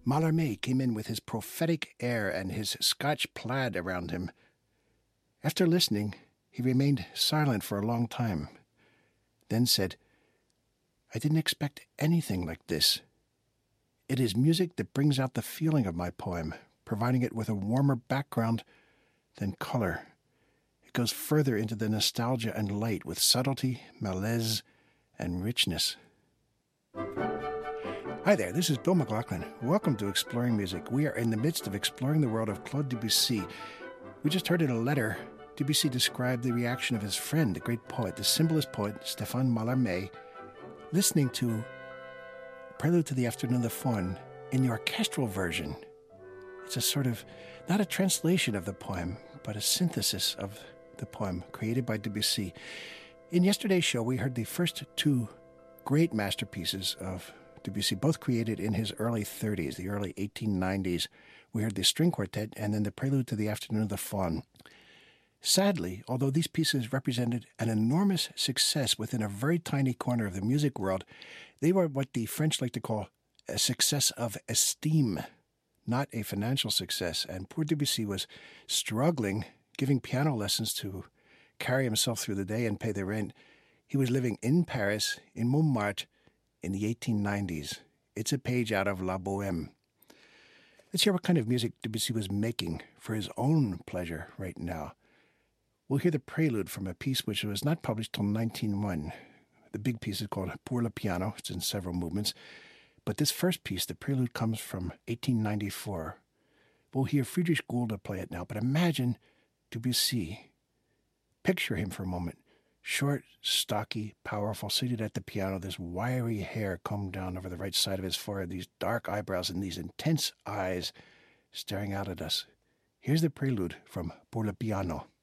Mallarmé came in with his prophetic air and his Scotch plaid around him. After listening, he remained silent for a long time, then said, "I didn't expect anything like this. It is music that brings out the feeling of my poem, providing it with a warmer background than color. It goes further into the nostalgia and light with subtlety, malaise, and richness." Hi there, this is Bill McLaughlin. Welcome to Exploring Music. We are in the midst of exploring the world of Claude Debussy. We just heard in a letter, Debussy described the reaction of his friend, the great poet, the symbolist poet, Stéphane Mallarmé, listening to Prelude to the Afternoon of the Faun in the orchestral version. It's a sort of, not a translation of the poem, but a synthesis of the poem created by Debussy. In yesterday's show, we heard the first two great masterpieces of Debussy, both created in his early 30s, the early 1890s. We heard the string quartet and then the Prelude to the Afternoon of the Faun. Sadly, although these pieces represented an enormous success within a very tiny corner of the music world, they were what the French like to call a success of esteem, not a financial success. And poor Debussy was struggling, giving piano lessons to carry himself through the day and pay the rent. He was living in Paris, in Montmartre, in the 1890s. It's a page out of La Bohème. Let's hear what kind of music Debussy was making for his own pleasure right now. We'll hear the prelude from a piece which was not published till 1901. The big piece is called Pour le Piano. It's in several movements. But this first piece, the prelude, comes from 1894. We'll hear Friedrich Gulda play it now, but imagine Debussy. Picture him for a moment. Short, stocky, powerful, seated at the piano, this wiry hair combed down over the right side of his forehead, these dark eyebrows and these intense eyes staring out at us. Here's the prelude from Pour le Piano.